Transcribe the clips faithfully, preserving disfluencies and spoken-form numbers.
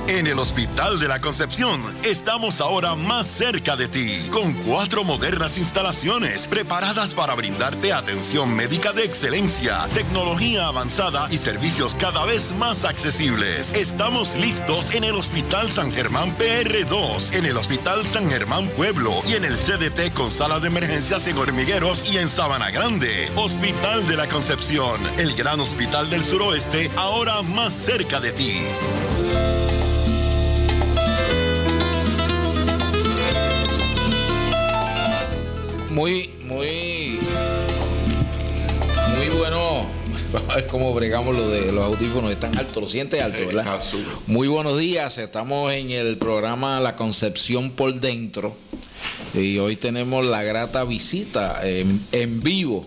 En el Hospital de la Concepción estamos ahora más cerca de ti, con cuatro modernas instalaciones preparadas para brindarte atención médica de excelencia, tecnología avanzada y servicios cada vez más accesibles. Estamos listos en el Hospital San Germán P R dos, en el Hospital San Germán Pueblo y en el C D T con sala de emergencias en Hormigueros y en Sabana Grande. Hospital de la Concepción, el gran hospital del suroeste, ahora más cerca de ti. Muy, muy, muy bueno. Vamos a ver cómo bregamos lo de los audífonos. Están altos, lo sientes alto, ¿verdad? Muy buenos días. Estamos en el programa La Concepción por Dentro. Y hoy tenemos la grata visita en, en vivo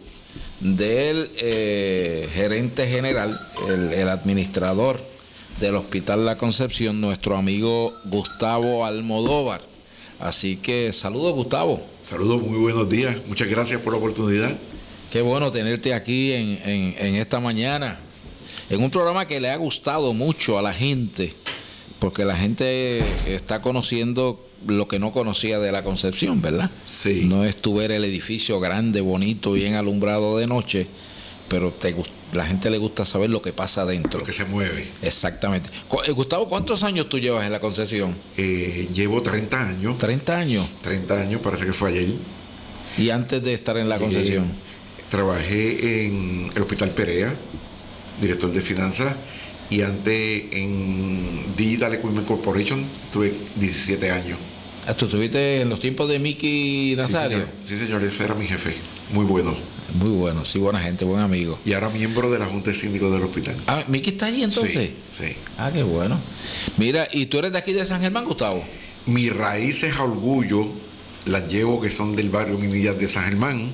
del eh, gerente general, el, el administrador del Hospital La Concepción, nuestro amigo Gustavo Almodóvar. Así que saludos, Gustavo. Saludos, muy buenos días. Muchas gracias por la oportunidad. Qué bueno tenerte aquí en, en, en esta mañana, en un programa que le ha gustado mucho a la gente, porque la gente está conociendo lo que no conocía de la Concepción, ¿verdad? Sí. No es tu ver el edificio grande, bonito, bien alumbrado de noche, pero te, la gente le gusta saber lo que pasa adentro. Lo que se mueve. Exactamente. Gustavo, ¿cuántos años tú llevas en la Concepción? Eh, llevo treinta años. ¿treinta años? treinta años, parece que fue ayer. ¿Y antes de estar en la Concepción? Eh, trabajé en el Hospital Perea, director de finanzas, y antes en Digital Equipment Corporation tuve diecisiete años. ¿Tú estuviste en los tiempos de Miki Nazario? Sí, señor, sí, señor, ese era mi jefe. Muy bueno. Muy bueno, sí, buena gente, buen amigo. Y ahora miembro de la Junta de Síndicos del hospital. Ah, ¿Miki está ahí entonces? Sí, sí. Ah, qué bueno. Mira, ¿y tú eres de aquí de San Germán, Gustavo? Mis raíces a orgullo las llevo, que son del barrio Minillas de San Germán,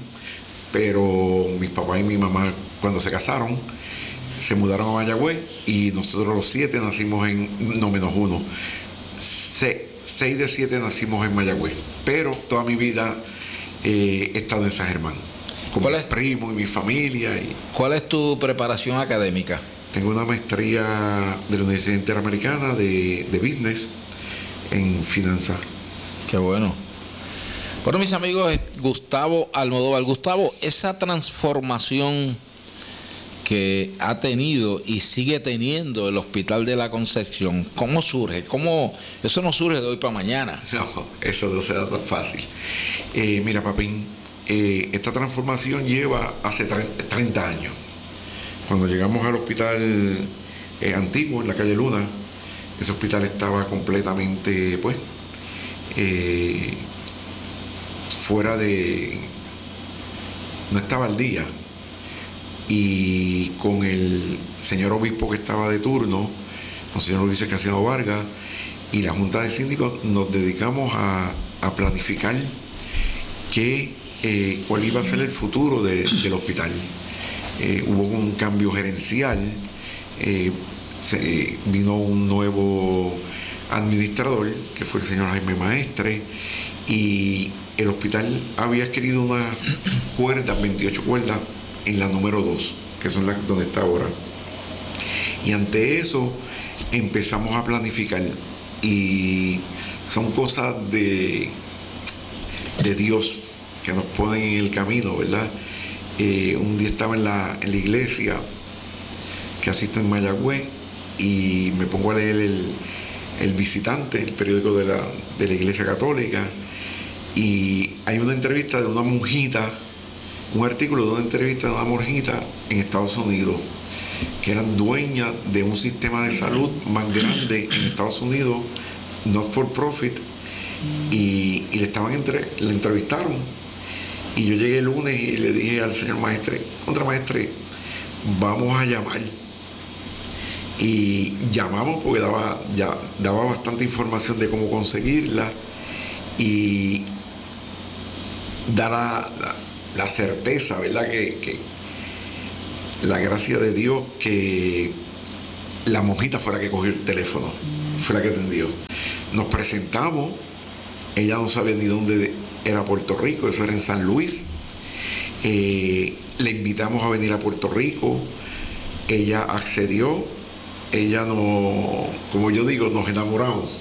pero mis papás y mi mamá, cuando se casaron, se mudaron a Mayagüez y nosotros los siete nacimos en, no menos uno, Se, seis de siete nacimos en Mayagüez, pero toda mi vida eh, he estado en San Germán, con mis primos y mi familia. Y ¿cuál es tu preparación académica? Tengo una maestría de la Universidad Interamericana de, de Business en finanzas. Qué bueno. Bueno, mis amigos, Gustavo Almodóvar. Gustavo, esa transformación que ha tenido y sigue teniendo el Hospital de la Concepción, ¿cómo surge? ¿Cómo? Eso no surge de hoy para mañana. No, eso no será tan fácil. Eh, mira, papín, eh, esta transformación lleva hace treinta años. Cuando llegamos al hospital eh, antiguo, en la calle Luna, ese hospital estaba completamente, pues, eh, fuera de... no estaba al día. Y con el señor obispo que estaba de turno, Monseñor Luis Casiano Vargas, y la Junta de Síndicos, nos dedicamos a, a planificar qué, eh, cuál iba a ser el futuro de, del hospital. Eh, hubo un cambio gerencial, eh, se, vino un nuevo administrador, que fue el señor Jaime Maestre, y el hospital había adquirido unas cuerdas, veintiocho cuerdas, en la número dos, que son las donde está ahora. Y ante eso empezamos a planificar, y son cosas de, de Dios que nos ponen en el camino, ¿verdad? Eh, un día estaba en la, en la iglesia que asisto en Mayagüez y me pongo a leer el, el Visitante, el periódico de la, de la Iglesia Católica, y hay una entrevista de una monjita, un artículo de una entrevista de una monjita en Estados Unidos, que eran dueñas de un sistema de salud más grande en Estados Unidos, not for profit, y, y le estaban entre, le entrevistaron. Y yo llegué el lunes y le dije al señor maestre, contra maestre, vamos a llamar. Y llamamos porque daba, ya, daba bastante información de cómo conseguirla y da la, la, la certeza, ¿verdad? Que, que la gracia de Dios que la monjita fue la que cogió el teléfono, fue la que atendió. Nos presentamos, ella no sabía ni dónde era Puerto Rico, eso era en San Luis. Eh, le invitamos a venir a Puerto Rico, ella accedió ella no, como yo digo, nos enamoramos.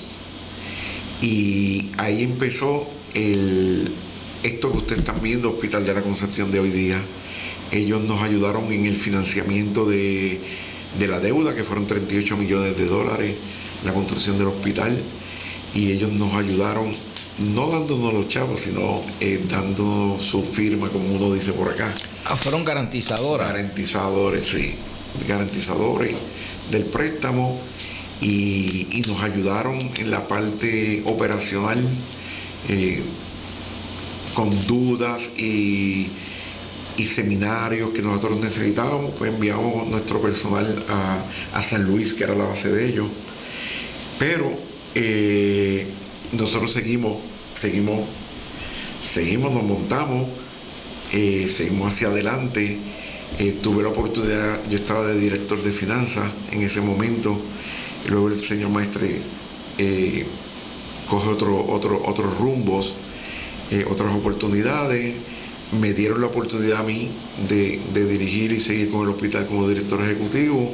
Y ahí empezó el, esto que ustedes están viendo, Hospital de la Concepción de hoy día. Ellos nos ayudaron en el financiamiento de, de la deuda, que fueron treinta y ocho millones de dólares, la construcción del hospital. Y ellos nos ayudaron, no dándonos los chavos, sino eh, dando su firma, como uno dice por acá. Ah, fueron garantizadoras. Garantizadores, sí. Garantizadores del préstamo. Y, y nos ayudaron en la parte operacional eh, con dudas y, y seminarios que nosotros necesitábamos. Pues enviamos nuestro personal a, a San Luis, que era la base de ellos. Pero eh, nosotros seguimos, seguimos, seguimos, nos montamos, eh, seguimos hacia adelante. Eh, tuve la oportunidad, yo estaba de director de finanzas en ese momento. Y luego el señor maestre eh, coge otro, otro, otros rumbos, eh, otras oportunidades. Me dieron la oportunidad a mí de, de dirigir y seguir con el hospital como director ejecutivo.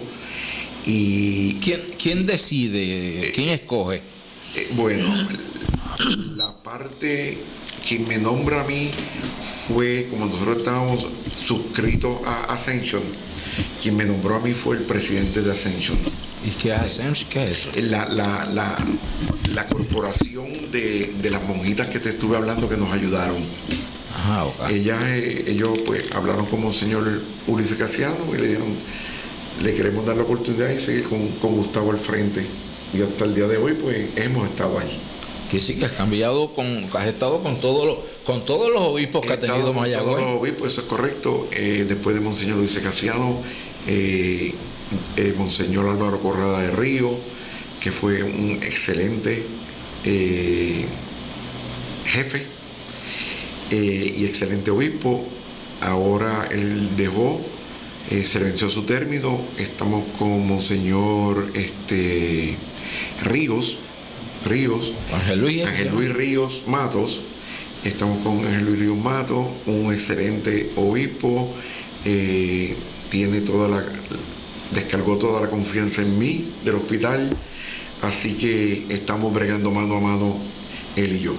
Y ¿Quién, quién decide? ¿Quién escoge? Eh, bueno, la parte que me nombra a mí fue, como nosotros estábamos suscritos a Ascension, quien me nombró a mí fue el presidente de Ascension. ¿Y qué es Ascension? ¿Qué es eso? La, la, la, la corporación de, de las monjitas que te estuve hablando que nos ayudaron. Ajá, okay. Ellas, eh, ellos pues hablaron con el señor Ulises Casiano y le dieron, le queremos dar la oportunidad y seguir con, con Gustavo al frente. Y hasta el día de hoy pues hemos estado ahí. Que sí, que has cambiado con, has estado con todos los, con todos los obispos que ha tenido Mayagüez. Todos los obispos, eso es correcto. Eh, después de Monseñor Luis Casiano, eh, eh, Monseñor Álvaro Corrada de Río, que fue un excelente eh, jefe eh, y excelente obispo. Ahora él dejó, eh, se le venció su término. Estamos con Monseñor este, Ríos. Ríos, Ángel Luis, Ángel Luis Ríos Matos. Estamos con Ángel Luis Ríos Matos, un excelente obispo, eh, tiene toda la, descargó toda la confianza en mí del hospital, así que estamos bregando mano a mano él y yo.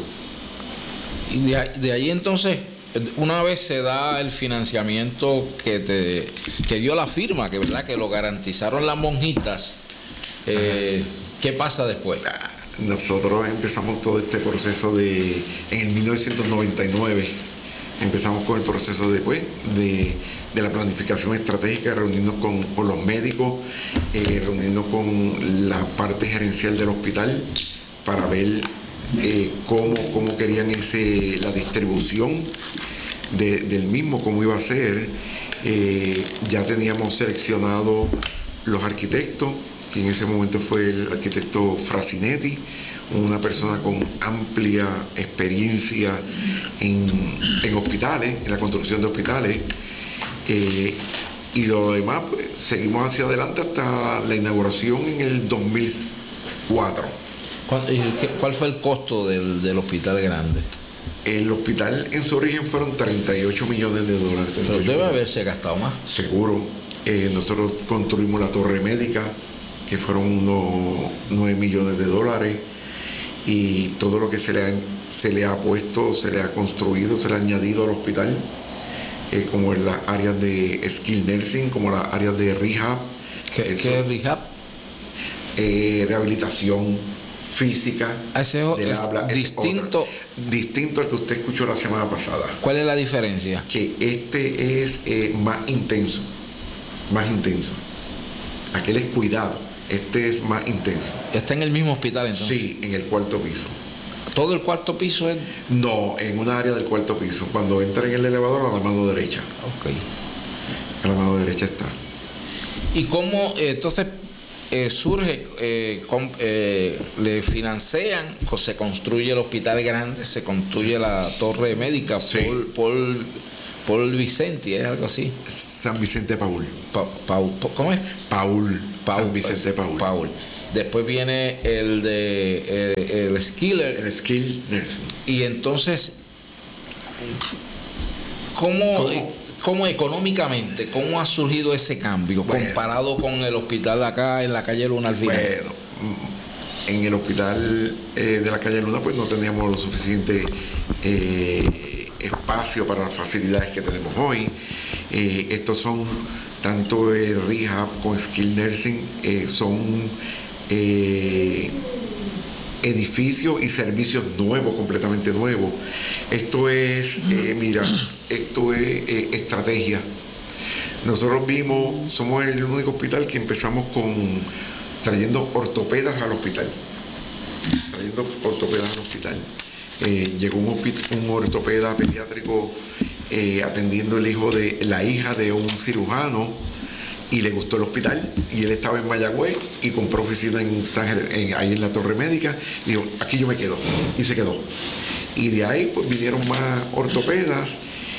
Y de, de ahí entonces, una vez se da el financiamiento que te que dio la firma, que verdad que lo garantizaron las monjitas, eh, ¿qué pasa después? Nosotros empezamos todo este proceso de, en el mil novecientos noventa y nueve, empezamos con el proceso después de, de la planificación estratégica, reunirnos con, con los médicos, eh, reunirnos con la parte gerencial del hospital para ver eh, cómo, cómo querían ese, la distribución de, del mismo, cómo iba a ser. Eh, ya teníamos seleccionado los arquitectos, que en ese momento fue el arquitecto Frasinetti, una persona con amplia experiencia en, en hospitales, en la construcción de hospitales, eh, y lo demás, pues, seguimos hacia adelante hasta la inauguración en el dos mil cuatro. ¿Cuál fue el costo del, del hospital grande? El hospital en su origen fueron treinta y ocho millones de dólares. Pero debe haberse gastado más. Seguro. Eh, nosotros construimos la torre médica, que fueron unos nueve millones de dólares, y todo lo que se le ha, se le ha puesto, se le ha construido, se le ha añadido al hospital, eh, como en las áreas de skill nursing, como las áreas de rehab. ¿Qué, Eso, ¿qué es rehab? Eh, rehabilitación física. Ese del es habla, distinto. Es distinto al que usted escuchó la semana pasada. ¿Cuál es la diferencia? Que este es eh, más intenso, más intenso. Aquel es cuidado. Este es más intenso. ¿Está en el mismo hospital entonces? Sí, en el cuarto piso. ¿Todo el cuarto piso es? No, en una área del cuarto piso. Cuando entra en el elevador, a la mano derecha. Ok. A la mano derecha está. ¿Y cómo eh, entonces eh, surge, eh, con, eh, le financian, o se construye el hospital grande, se construye la torre médica, sí. Paul, Paul, Paul Vicenti, ¿es algo así? San Vicente Paul. Pa, Paul ¿Cómo es? Paul. Paul, San Vicente Paul. Paul. Después viene el de eh, el Skiller. El Skill Nursing. Y entonces, ¿cómo, ¿Cómo? Eh, ¿Cómo económicamente, cómo ha surgido ese cambio bueno, comparado con el hospital de acá en la calle Luna al final? Bueno, en el hospital eh, de la calle Luna pues no teníamos lo suficiente eh, espacio para las facilidades que tenemos hoy. Eh, estos son tanto el rehab con skill nursing, eh, son eh, edificios y servicios nuevos, completamente nuevos. Esto es, eh, mira, esto es eh, estrategia. Nosotros vimos, somos el único hospital que empezamos con trayendo ortopedas al hospital. Trayendo ortopedas al hospital. Eh, llegó un, un ortopeda pediátrico eh, atendiendo el hijo de la hija de un cirujano y le gustó el hospital y él estaba en Mayagüez y compró oficina en San Ger- en, ahí en la Torre Médica y dijo, aquí yo me quedo, y se quedó. Y de ahí pues vinieron más ortopedas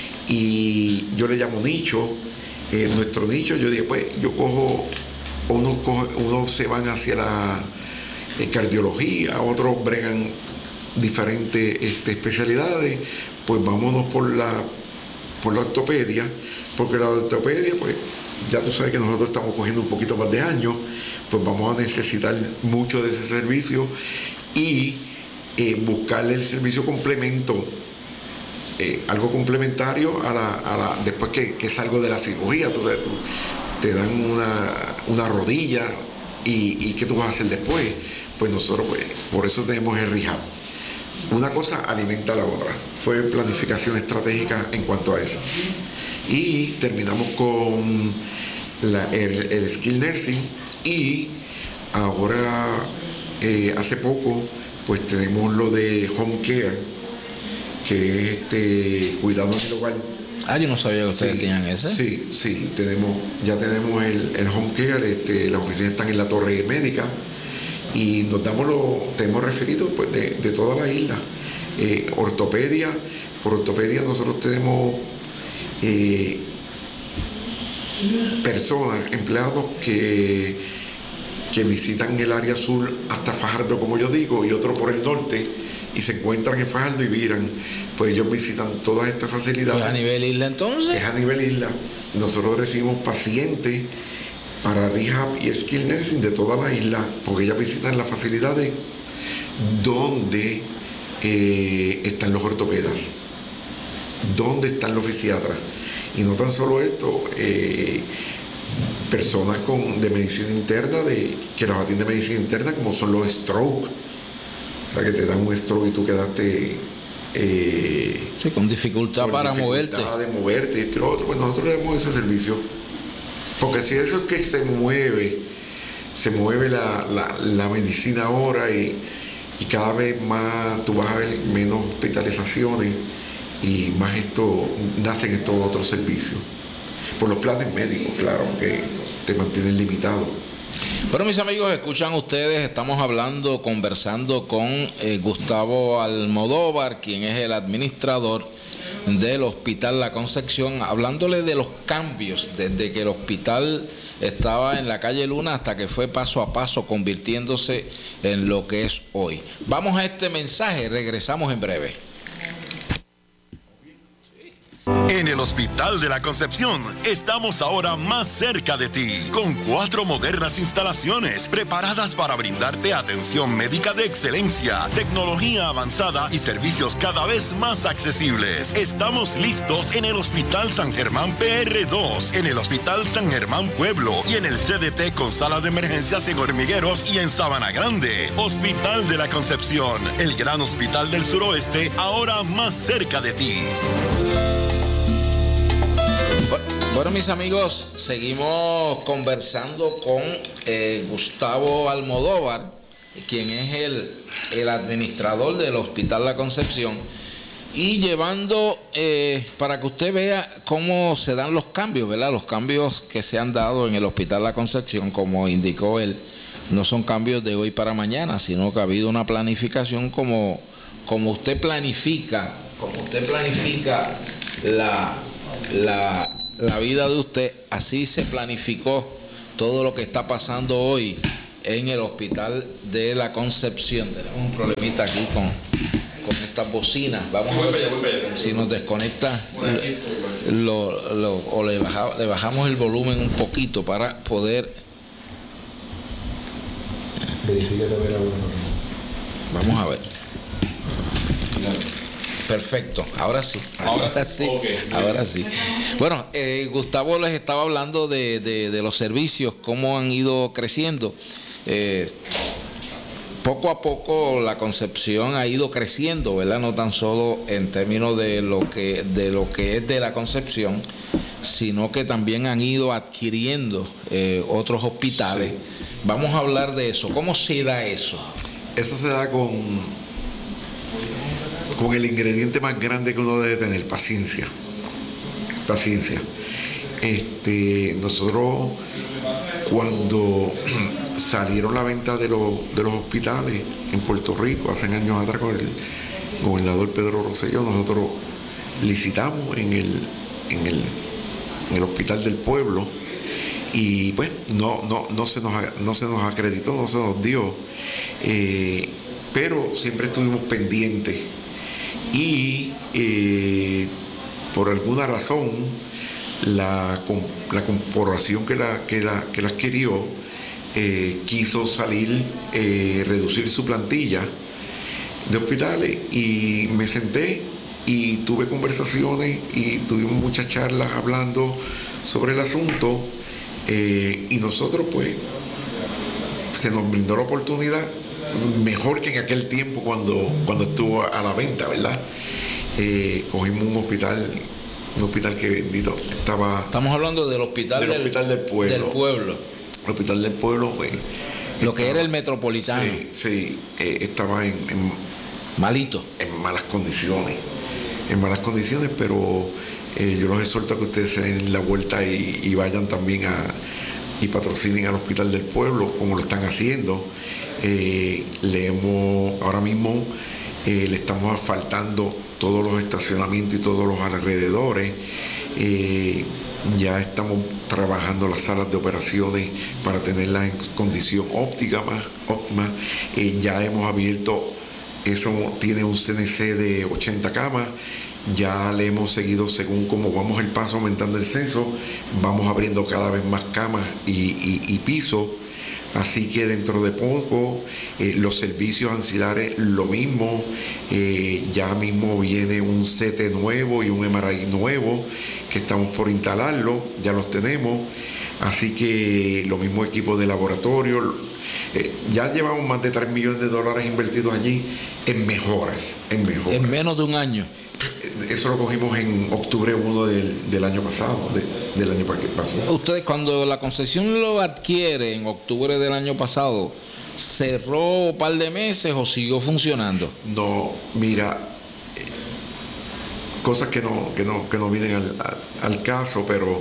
y yo le llamo nicho, eh, nuestro nicho. Yo dije, pues yo cojo, unos cojo, unos se van hacia la eh, cardiología, otros bregan diferentes este, especialidades, pues vámonos por la por la ortopedia, porque la ortopedia pues ya tú sabes que nosotros estamos cogiendo un poquito más de años, pues vamos a necesitar mucho de ese servicio y eh, buscarle el servicio complemento, eh, algo complementario a la, a la después que, que salgo de la cirugía. Tú, tú, te dan una, una rodilla y, y ¿qué tú vas a hacer después? Pues nosotros pues, por eso tenemos el rehab. Una cosa alimenta a la otra. Fue planificación estratégica en cuanto a eso. Y terminamos con la, el, el skill nursing y ahora eh, hace poco pues tenemos lo de home care, que es este cuidado en el hogar. Ah, yo no sabía que ustedes sí, tenían ese. Sí, sí, tenemos, ya tenemos el, el home care, este, las oficinas están en la Torre Médica y nos damos lo, tenemos referidos pues, de, de toda la isla. Eh, ortopedia, por ortopedia nosotros tenemos eh, personas, empleados que, que visitan el área sur hasta Fajardo, como yo digo, y otro por el norte, y se encuentran en Fajardo y viran. Pues ellos visitan todas estas facilidades. ¿Es a nivel isla entonces? Es a nivel isla. Nosotros recibimos pacientes para rehab y skill nursing de toda la isla, porque ellas visitan las facilidades donde eh, están los ortopedas, donde están los fisiatras. Y no tan solo esto, eh, personas con, de medicina interna, de, que los atiende medicina interna, como son los stroke. O sea, que te dan un stroke y tú quedaste eh, sí, con dificultad con para dificultad moverte. de moverte, este, lo otro. Pues nosotros le damos ese servicio. Porque si eso es que se mueve, se mueve la, la, la medicina ahora y, y cada vez más tú vas a ver menos hospitalizaciones y más esto, nacen estos otros servicios. Por los planes médicos, claro, que te mantienen limitado. Bueno, mis amigos, escuchan ustedes, estamos hablando, conversando con eh, Gustavo Almodóvar, quien es el administrador del Hospital La Concepción, hablándole de los cambios desde que el hospital estaba en la calle Luna hasta que fue paso a paso convirtiéndose en lo que es hoy. Vamos a este mensaje, regresamos en breve. En el Hospital de la Concepción estamos ahora más cerca de ti, con cuatro modernas instalaciones preparadas para brindarte atención médica de excelencia, tecnología avanzada y servicios cada vez más accesibles. Estamos listos en el Hospital San Germán P R dos, en el Hospital San Germán Pueblo y en el C D T con sala de emergencias en Hormigueros y en Sabana Grande. Hospital de la Concepción, el gran hospital del suroeste, ahora más cerca de ti. Bueno, mis amigos, seguimos conversando con eh, Gustavo Almodóvar, quien es el, el administrador del Hospital La Concepción, y llevando eh, para que usted vea cómo se dan los cambios, ¿verdad? Los cambios que se han dado en el Hospital La Concepción, como indicó él, no son cambios de hoy para mañana, sino que ha habido una planificación como, como usted planifica, como usted planifica la... la la vida de usted, así se planificó todo lo que está pasando hoy en el Hospital de la Concepción. Tenemos un problemita aquí con, con estas bocinas. Vamos a ver si nos desconecta lo, lo, o le, baja, le bajamos el volumen un poquito para poder. Vamos a ver. Perfecto, ahora sí, ahora sí, ahora sí. Bueno, eh, Gustavo les estaba hablando de, de, de los servicios, cómo han ido creciendo. Eh, poco a poco la Concepción ha ido creciendo, ¿verdad? No tan solo en términos de lo que de lo que es de la Concepción, sino que también han ido adquiriendo eh, otros hospitales. Sí. Vamos a hablar de eso. ¿Cómo se da eso? Eso se da con, con el ingrediente más grande que uno debe tener, paciencia. Paciencia. Este, nosotros, cuando salieron la venta de los, de los hospitales en Puerto Rico, hace años atrás con el gobernador Pedro Rosselló, nosotros licitamos en el, en el, en el Hospital del Pueblo y pues no, no, no, se, nos, no se nos acreditó, no se nos dio, eh, pero siempre estuvimos pendientes y eh, por alguna razón la, la corporación que la, que la, que la adquirió eh, quiso salir, eh, reducir su plantilla de hospitales y me senté y tuve conversaciones y tuvimos muchas charlas hablando sobre el asunto. Eh, y nosotros pues se nos brindó la oportunidad mejor que en aquel tiempo cuando, cuando estuvo a la venta, ¿verdad? Eh, cogimos un hospital, un hospital que bendito estaba. Estamos hablando del hospital del, del, hospital del pueblo. Del pueblo. El hospital del pueblo, pues, lo estaba, que era el metropolitano. Sí, sí, eh, estaba en, en malito. En malas condiciones. En malas condiciones, pero Eh, yo los exhorto a que ustedes se den la vuelta y, y vayan también a y patrocinen al Hospital del Pueblo como lo están haciendo. Eh, le hemos, ahora mismo eh, le estamos asfaltando todos los estacionamientos y todos los alrededores. Eh, ya estamos trabajando las salas de operaciones para tenerlas en condición óptima, más óptima. Eh, ya hemos abierto, eso tiene un C N C de ochenta camas. Ya le hemos seguido, según como vamos el paso aumentando el censo, vamos abriendo cada vez más camas y, y, y pisos. Así que dentro de poco eh, los servicios ancilares lo mismo. Eh, ya mismo viene un C T nuevo y un M R I nuevo que estamos por instalarlo, ya los tenemos. Así que los mismos equipos de laboratorio. Eh, ya llevamos más de tres millones de dólares invertidos allí en mejoras, en mejoras. En menos de un año. Eso lo cogimos en octubre primero del, del año pasado, de, del año que pasó. Ustedes, cuando la concesión lo adquiere en octubre del año pasado, ¿cerró un par de meses o siguió funcionando? No, mira, eh, cosas que no, que no, que no vienen al, al, al caso, pero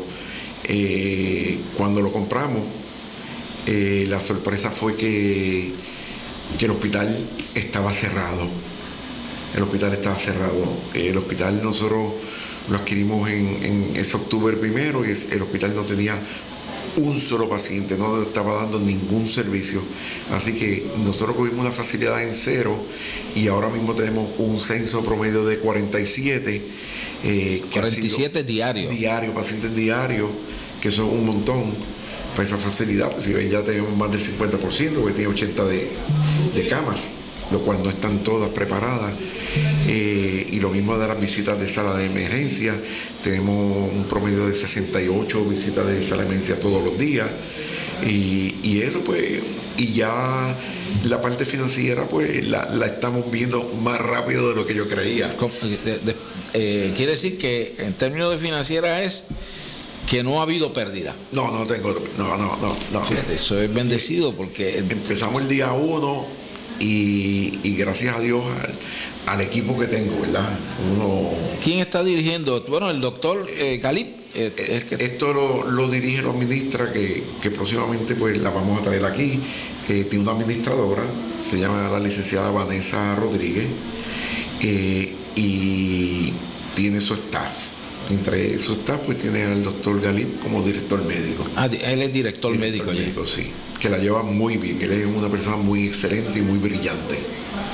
eh, cuando lo compramos, eh, la sorpresa fue que, que el hospital estaba cerrado. El hospital estaba cerrado. El hospital nosotros lo adquirimos en, en ese octubre primero y el hospital no tenía un solo paciente, no estaba dando ningún servicio. Así que nosotros cogimos una facilidad en cero y ahora mismo tenemos un censo promedio de cuarenta y siete. Eh, cuarenta y siete diarios. Diarios, pacientes diarios, que son un montón para esa facilidad. Pues si ven, ya tenemos más del cincuenta por ciento, porque tiene ochenta de, de camas, lo cual no están todas preparadas. Eh, y lo mismo de las visitas de sala de emergencia, tenemos un promedio de sesenta y ocho visitas de sala de emergencia todos los días y, y eso pues, y ya la parte financiera pues la, la estamos viendo más rápido de lo que yo creía. De, de, eh, quiere decir que en términos de financiera es que no ha habido pérdida. No, no tengo, no, no, no, no. Fíjate, eso es bendecido porque empezamos el día uno y, y gracias a Dios al, al equipo que tengo, ¿verdad? Uno, ¿quién está dirigiendo? Bueno, el doctor eh, Galip. Eh, es que... Esto lo, lo dirige la ministra que, que próximamente pues la vamos a traer aquí. Eh, tiene una administradora, se llama la licenciada Vanessa Rodríguez, eh, y tiene su staff. Entre su staff pues tiene al doctor Galip como director médico. Ah, él es director, director médico. médico sí, que la lleva muy bien, él es una persona muy excelente y muy brillante.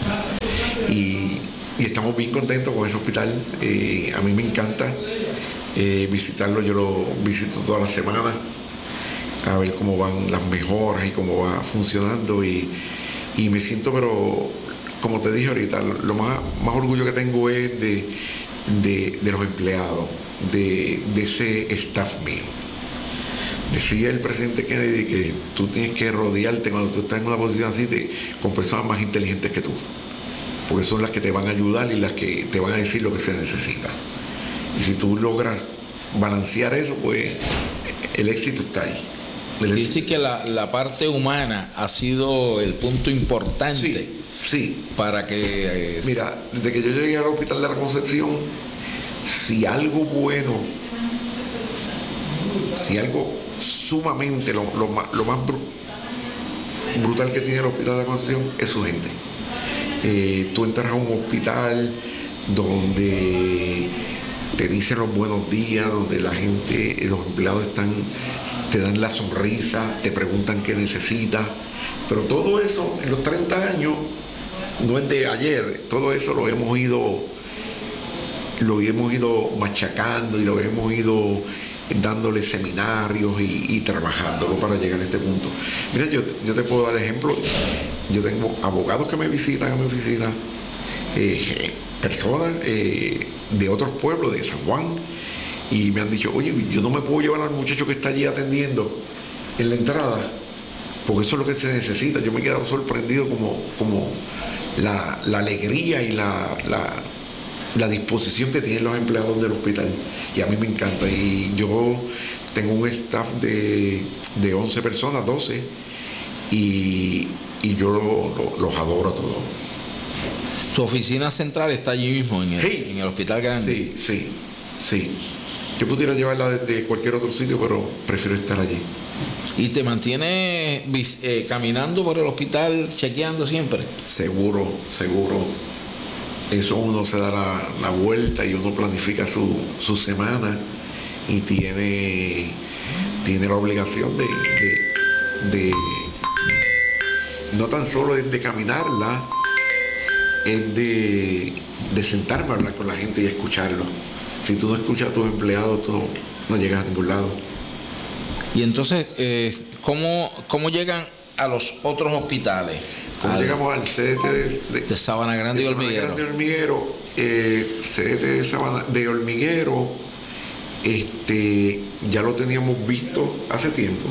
Y, y estamos bien contentos con ese hospital. Eh, a mí me encanta Eh, visitarlo, yo lo visito todas las semanas a ver cómo van las mejoras y cómo va funcionando y, y me siento, pero como te dije ahorita, lo más, más orgullo que tengo es de, de, de los empleados, de, de ese staff mío. Decía el presidente Kennedy que tú tienes que rodearte cuando tú estás en una posición así de, con personas más inteligentes que tú, porque son las que te van a ayudar y las que te van a decir lo que se necesita. Y si tú logras balancear eso, pues el éxito está ahí. Dice que la, la parte humana ha sido el punto importante. Sí, sí. Para que... Eh, Mira, desde que yo llegué al Hospital de la Concepción, si algo bueno, si algo sumamente, lo, lo más, lo más br- brutal que tiene el Hospital de la Concepción es su gente. Eh, tú entras a un hospital donde te dicen los buenos días, donde la gente, los empleados están, te dan la sonrisa, te preguntan qué necesitas, pero todo eso en los treinta años no es de ayer, todo eso lo hemos ido lo hemos ido machacando y lo hemos ido dándole seminarios y, y trabajándolo para llegar a este punto. Mira, yo, yo te puedo dar ejemplo, yo tengo abogados que me visitan a mi oficina, eh, personas eh, de otros pueblos, de San Juan, y me han dicho, oye, yo no me puedo llevar al muchacho que está allí atendiendo en la entrada, porque eso es lo que se necesita. Yo me he quedado sorprendido como, como la, la alegría y la, la, la disposición que tienen los empleados del hospital, y a mí me encanta. Y yo tengo un staff de, de once personas, doce, y, y yo lo, lo, los adoro a todos. ¿Tu oficina central está allí mismo, en el, sí, en el Hospital Grande? Sí, sí, sí. Yo pudiera llevarla desde cualquier otro sitio, pero prefiero estar allí. ¿Y te mantienes eh, caminando por el hospital, chequeando siempre? Seguro, seguro. Eso uno se da la, la vuelta y uno planifica su, su semana y tiene, tiene la obligación de, de, de no tan solo es de caminarla, es de, de sentarme a hablar con la gente y escucharlo. Si tú no escuchas a tus empleados, tú no, no llegas a ningún lado. Y entonces, eh, ¿cómo, ¿cómo llegan a los otros hospitales? ¿Cómo al, llegamos al C D T de, de, de Sabana Grande y Hormiguero? Sabana Grande y Hormiguero, eh, C D T de, Sabana, de Hormiguero, este, ya lo teníamos visto hace tiempo,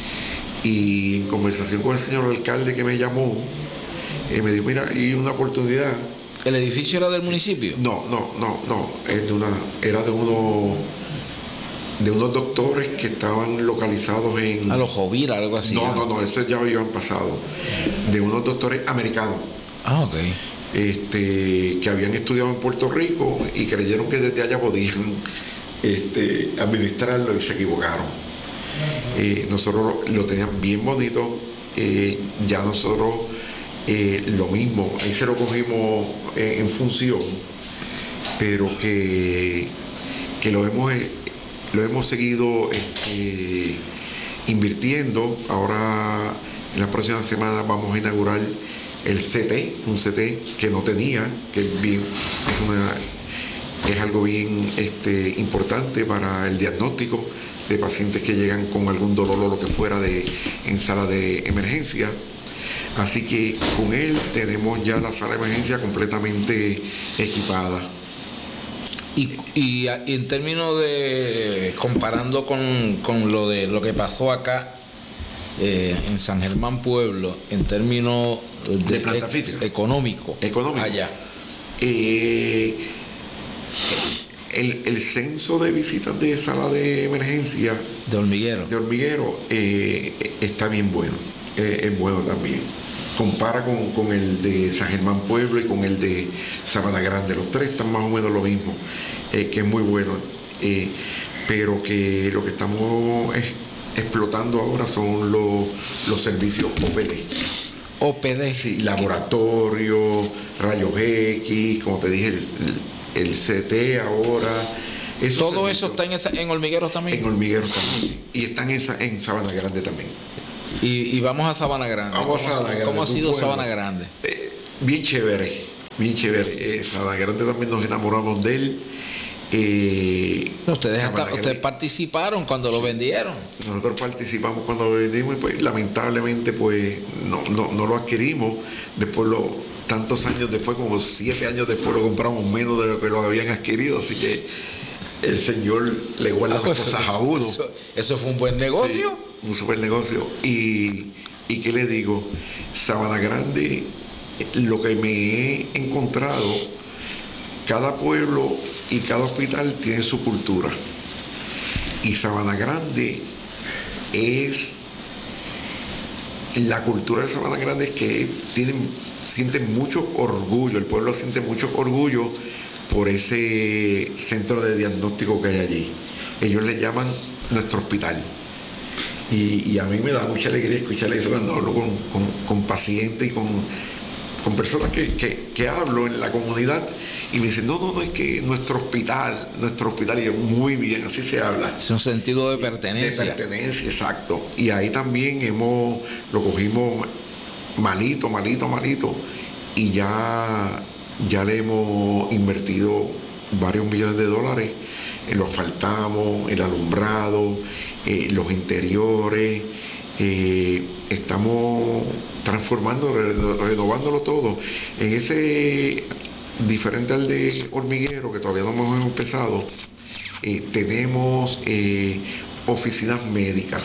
y en conversación con el señor alcalde que me llamó, eh, me dijo, mira, hay una oportunidad. ¿El edificio era del municipio? No, no, no, no, es de una, era de uno de unos doctores que estaban localizados en... A los Jovira, algo así. No, no, no, ese ya habían pasado. De unos doctores americanos. Ah, ok. Este, que habían estudiado en Puerto Rico y creyeron que desde allá podían este, administrarlo y se equivocaron. Eh, nosotros lo, lo teníamos bien bonito. Eh, ya nosotros eh, lo mismo, ahí se lo cogimos eh, en función, pero que, que lo hemos... Eh, Lo hemos seguido este, invirtiendo. Ahora, en la próxima semana vamos a inaugurar el C T, un C T que no tenía, que es, bien, es, una, es algo bien este, importante para el diagnóstico de pacientes que llegan con algún dolor o lo que fuera de, en sala de emergencia. Así que con él tenemos ya la sala de emergencia completamente equipada. Y, y, y en términos de, comparando con, con lo de lo que pasó acá eh, en San Germán Pueblo, en términos de, de planta e, física económico, económico allá, eh, el, el censo de visitas de sala de emergencia de Hormiguero de Hormiguero eh, está bien bueno, eh, es bueno también. Compara con, con el de San Germán Pueblo y con el de Sabana Grande. Los tres están más o menos lo mismo, eh, que es muy bueno. Eh, pero que lo que estamos es, explotando ahora son los, los servicios O P D. O P D. Sí, laboratorio, rayos X, como te dije, el, el C T ahora. Todo eso está en, esa, en Hormiguero también. En Hormiguero también. Y están en, en Sabana Grande también. Y, y vamos a Sabana Grande. Vamos ¿Cómo, a Sabana Grande. ¿Cómo ha sido Sabana Grande? Eh, bien chévere, bien chévere. Eh, Sabana Grande también nos enamoramos de él. Eh, ustedes hasta, ustedes participaron cuando lo vendieron. Nosotros participamos cuando lo vendimos y pues lamentablemente pues no, no, no lo adquirimos. Después lo, tantos años después, como siete años después, lo compramos menos de lo que lo habían adquirido, así que el Señor le guarda ah, pues las cosas eso, a uno. Eso, eso fue un buen negocio. Sí, un super negocio. Y, y qué le digo, Sabana Grande, lo que me he encontrado, cada pueblo y cada hospital tiene su cultura. Y Sabana Grande es, la cultura de Sabana Grande es que tienen, sienten mucho orgullo, el pueblo siente mucho orgullo por ese centro de diagnóstico que hay allí. Ellos le llaman nuestro hospital. Y, y a mí me da mucha alegría escuchar eso cuando hablo con, con, con pacientes y con, con personas que, que, que hablo en la comunidad y me dicen, no, no, no, es que nuestro hospital, nuestro hospital, y yo, muy bien, así se habla. Es un sentido de pertenencia. De pertenencia, exacto. Y ahí también hemos, lo cogimos malito, malito, malito, y ya, ya le hemos invertido varios millones de dólares en lo asfaltamos, el alumbrado, eh, los interiores, eh, estamos transformando, renovándolo todo. En ese diferente al de Hormiguero, que todavía no hemos empezado, eh, tenemos eh, oficinas médicas.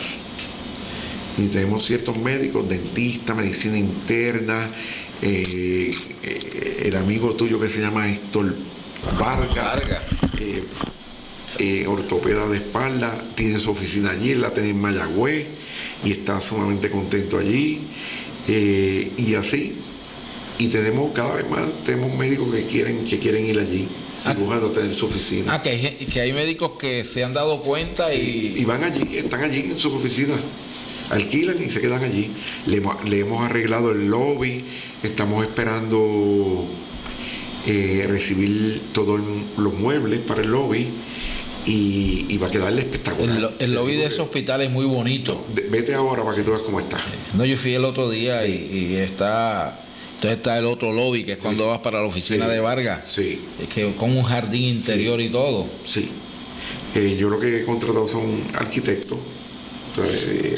Y tenemos ciertos médicos, dentistas, medicina interna, eh, eh, el amigo tuyo que se llama Héctor Vargas, Vargas. Eh, eh, ortopeda de espalda, tiene su oficina allí, él la tiene en Mayagüez y está sumamente contento allí, eh, y así. Y tenemos cada vez más, tenemos médicos que quieren, que quieren ir allí, cirujanos tener su oficina. Ah, que hay, que hay médicos que se han dado cuenta y... y van allí, están allí en su oficina, alquilan y se quedan allí. Le, le hemos arreglado el lobby, estamos esperando eh, recibir todos los muebles para el lobby y, y va a quedarle espectacular. El, el lobby de ese hospital es muy bonito. De, vete ahora para que tú veas cómo está. No, yo fui el otro día y, y está... Entonces está el otro lobby, que es sí. cuando vas para la oficina sí. de Vargas. Sí. Es que con un jardín interior sí. y todo. Sí. Eh, yo lo que he contratado son arquitectos. Entonces, eh,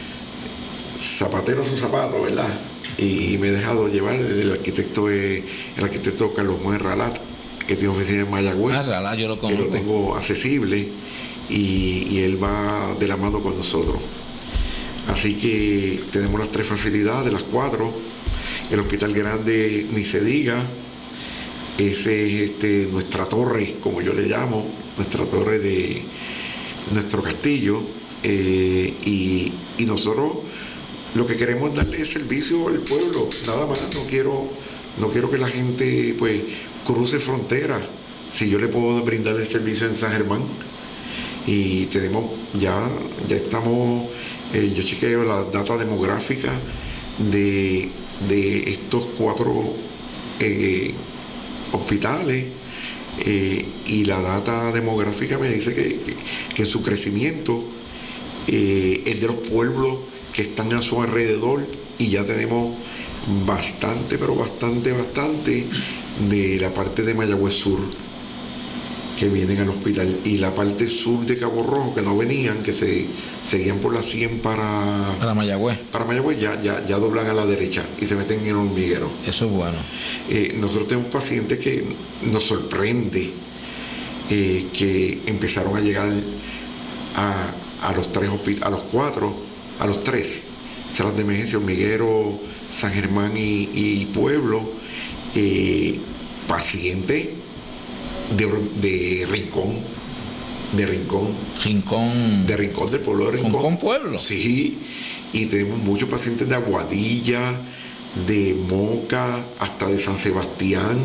zapateros sus zapatos, ¿verdad? Y, y me he dejado llevar el arquitecto, eh, el arquitecto Carlos Juan Ralat, que tiene oficina en Mayagüez. Ah, Ralat, yo lo conozco. Que lo tengo accesible y, y él va de la mano con nosotros. Así que tenemos las tres facilidades, las cuatro. El hospital grande ni se diga, ese es este, nuestra torre, como yo le llamo, nuestra torre de nuestro castillo, eh, y, y nosotros lo que queremos es darle servicio al pueblo, nada más. No quiero, no quiero que la gente pues cruce fronteras. Si yo le puedo brindar el servicio en San Germán, y tenemos ya, ya estamos, eh, yo chequeo la data demográfica de de estos cuatro eh, hospitales, eh, y la data demográfica me dice que, que, que en su crecimiento eh, es de los pueblos que están a su alrededor, y ya tenemos bastante, pero bastante, bastante de la parte de Mayagüez Sur que vienen al hospital, y la parte sur de Cabo Rojo que no venían, que se seguían por la cien para para Mayagüez, para Mayagüez ya, ya, ya doblan a la derecha y se meten en Hormiguero. Eso es bueno. Eh, nosotros tenemos pacientes que nos sorprende eh, que empezaron a llegar a, a los tres hospitales, a los cuatro, a los tres salas de emergencia, Hormiguero, San Germán y, y Pueblo, eh, pacientes De, de Rincón, de Rincón, Rincón, de Rincón, del pueblo de Rincón. Rincón Pueblo. Sí, y tenemos muchos pacientes de Aguadilla, de Moca, hasta de San Sebastián.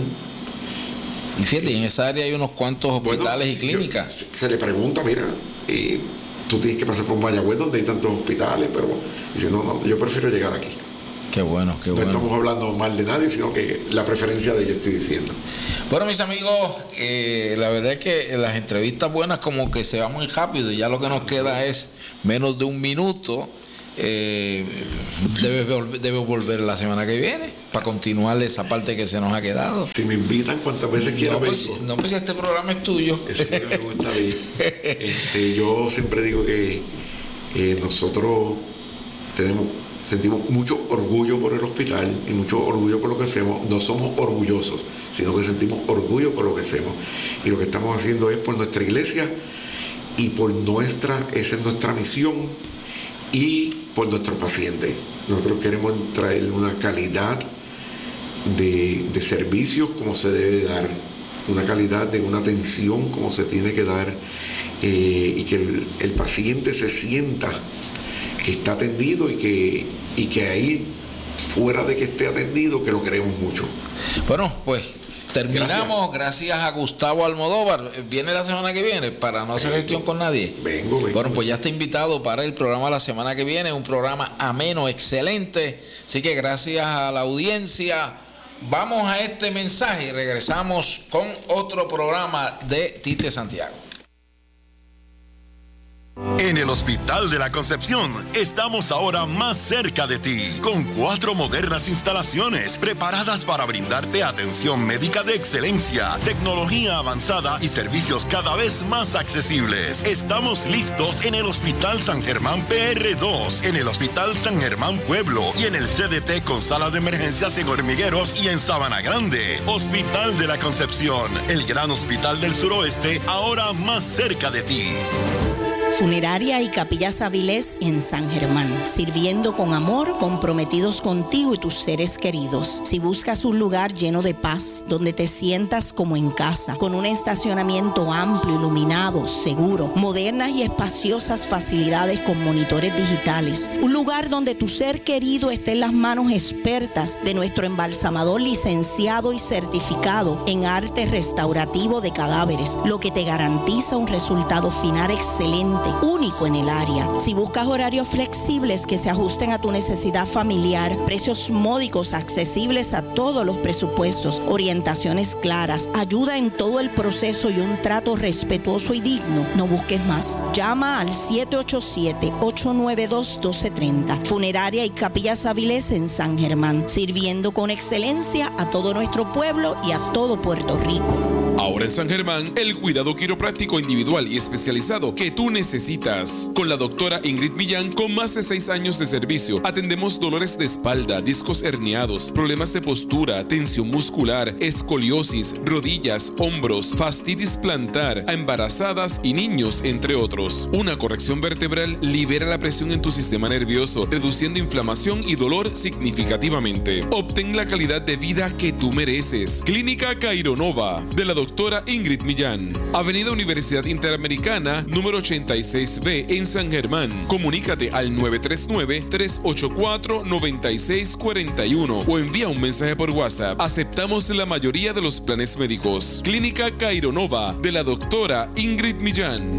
Y fíjate, en esa área hay unos cuantos hospitales bueno, y clínicas. Yo, se, se le pregunta, mira, eh, tú tienes que pasar por Mayagüez donde hay tantos hospitales, pero dice, no, no, yo prefiero llegar aquí. Qué bueno, qué no bueno. No estamos hablando mal de nadie, sino que la preferencia de ellos estoy diciendo. Bueno, mis amigos, eh, la verdad es que las entrevistas buenas como que se van muy rápido y ya lo que nos queda es menos de un minuto. eh, debe, debe volver la semana que viene para continuar esa parte que se nos ha quedado. Si me invitan cuantas veces quieran. No, pues, no, pues este programa es tuyo. Eso es lo que me gusta a mí. Este, yo siempre digo que eh, nosotros tenemos, sentimos mucho orgullo por el hospital y mucho orgullo por lo que hacemos. No somos orgullosos, sino que sentimos orgullo por lo que hacemos. Y lo que estamos haciendo es por nuestra iglesia y por nuestra, esa es nuestra misión, y por nuestros pacientes. Nosotros queremos traer una calidad de, de servicios como se debe dar, una calidad de una atención como se tiene que dar, eh, y que el, el paciente se sienta que está atendido y que, y que ahí, fuera de que esté atendido, que lo queremos mucho. Bueno, pues terminamos. Gracias. Gracias a Gustavo Almodóvar. Viene la semana que viene para no hacer vengo, gestión con nadie. Vengo, vengo. Bueno, pues ya está invitado para el programa la semana que viene. Un programa ameno, excelente. Así que gracias a la audiencia. Vamos a este mensaje y regresamos con otro programa de Tite Santiago. En el Hospital de la Concepción estamos ahora más cerca de ti, con cuatro modernas instalaciones preparadas para brindarte atención médica de excelencia, tecnología avanzada y servicios cada vez más accesibles. Estamos listos en el Hospital San Germán P R dos, en el Hospital San Germán Pueblo y en el C D T con sala de emergencias en Hormigueros y en Sabana Grande. Hospital de la Concepción, el gran hospital del suroeste, ahora más cerca de ti. Funeraria y Capillas Avilés en San Germán, sirviendo con amor, comprometidos contigo y tus seres queridos. Si buscas un lugar lleno de paz, donde te sientas como en casa, con un estacionamiento amplio, iluminado, seguro, modernas y espaciosas facilidades con monitores digitales, un lugar donde tu ser querido esté en las manos expertas de nuestro embalsamador licenciado y certificado en arte restaurativo de cadáveres, lo que te garantiza un resultado final excelente, único en el área. Si buscas horarios flexibles que se ajusten a tu necesidad familiar, precios módicos accesibles a todos los presupuestos, orientaciones claras, ayuda en todo el proceso y un trato respetuoso y digno, no busques más. Llama al siete ocho siete, ocho nueve dos, uno dos tres cero. Funeraria y Capillas Avilés en San Germán, sirviendo con excelencia a todo nuestro pueblo y a todo Puerto Rico. Ahora en San Germán, el cuidado quiropráctico individual y especializado que tú necesitas. Con la doctora Ingrid Millán, con más de seis años de servicio, atendemos dolores de espalda, discos herniados, problemas de postura, tensión muscular, escoliosis, rodillas, hombros, fastitis plantar, a embarazadas y niños, entre otros. Una corrección vertebral libera la presión en tu sistema nervioso, reduciendo inflamación y dolor significativamente. Obtén la calidad de vida que tú mereces. Clínica Caironova, de la doctora Ingrid Millán. Avenida Universidad Interamericana, número ochenta y seis B, en San Germán. Comunícate al nueve tres nueve, tres ocho cuatro, nueve seis cuatro uno o envía un mensaje por WhatsApp. Aceptamos la mayoría de los planes médicos. Clínica Caironova, de la doctora Ingrid Millán.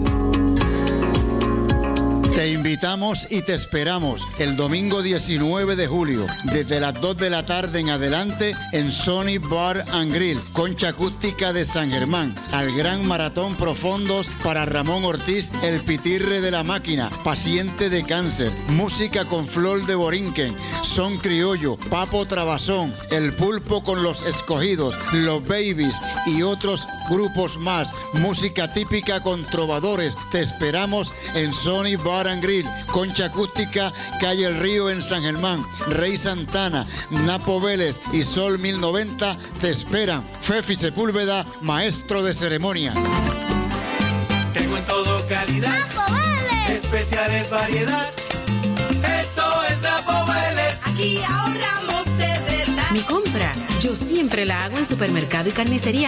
Te invitamos y te esperamos el domingo diecinueve de julio, desde las dos de la tarde en adelante, en Sony Bar and Grill, Concha Acústica de San Germán, al gran maratón profundos para Ramón Ortiz, el pitirre de la máquina, paciente de cáncer, música con Flor de Borinquen, son criollo, Papo Trabazón, el pulpo con los escogidos, los babies y otros grupos más, música típica con trovadores. Te esperamos en Sony Bar and Grill, Concha Acústica, calle El Río en San Germán. Rey Santana, Napo Vélez y Sol mil noventa te esperan. Fefi Sepúlveda, maestro de ceremonias. Tengo en todo calidad, Napo Vélez, especiales variedad. Esto es Napo Vélez. Aquí ahorramos de verdad. Mi compra, yo siempre la hago en Supermercado y Carnicería